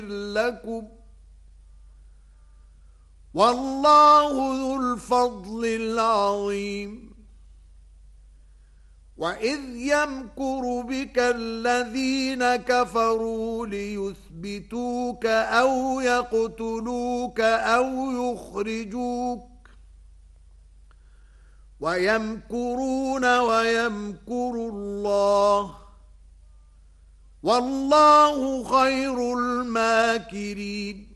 لكم والله ذو الفضل العظيم وإذ يمكر بك الذين كفروا ليثبتوك أو يقتلوك أو يخرجوك ويمكرون ويمكر الله والله خير الماكرين